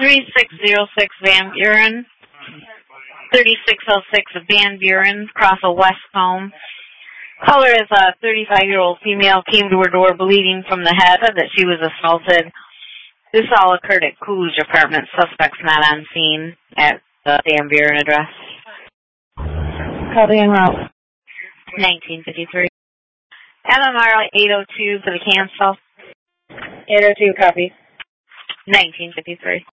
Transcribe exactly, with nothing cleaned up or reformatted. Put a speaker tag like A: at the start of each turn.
A: three six zero six Van Buren, thirty-six oh six Van Buren, across a West home. Caller is a thirty-five-year-old female, came to her door bleeding from the head, that she was assaulted. This all occurred at Coolidge Apartment. Suspects not on scene at the Van Buren address.
B: Copy en route.
A: nineteen fifty-three. M M R eight oh two for the cancel.
B: eight oh two, copy.
A: nineteen fifty-three.